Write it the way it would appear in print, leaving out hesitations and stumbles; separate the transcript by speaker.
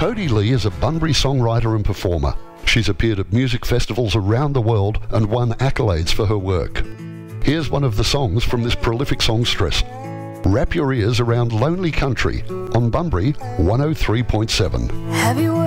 Speaker 1: Cody Lee is a Bunbury songwriter and performer. She's appeared at music festivals around the world and won accolades for her work. Here's one of the songs from this prolific songstress. Wrap your ears around Lonely Country on Bunbury 103.7.